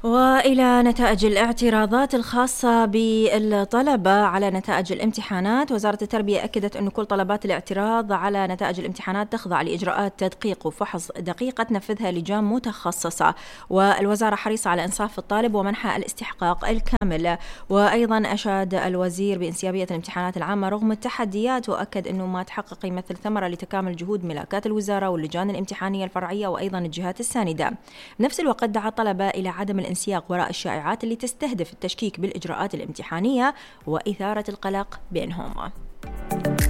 وإلى نتائج الاعتراضات الخاصة بالطلبة على نتائج الامتحانات، وزارة التربية أكدت أن كل طلبات الاعتراض على نتائج الامتحانات تخضع لإجراءات تدقيق وفحص دقيقة تنفذها لجان متخصصة، والوزارة حريصة على إنصاف الطالب ومنحه الاستحقاق الكامل. وأيضا أشاد الوزير بانسيابية الامتحانات العامة رغم التحديات، وأكد أنه ما تحقق يمثل ثمرة لتكامل جهود ملاكات الوزارة واللجان الامتحانية الفرعية وأيضا الجهات الساندة. بنفس الوقت دعا الطلبة إلى عدم الانسياق وراء الشائعات اللي تستهدف التشكيك بالإجراءات الامتحانية وإثارة القلق بينهم.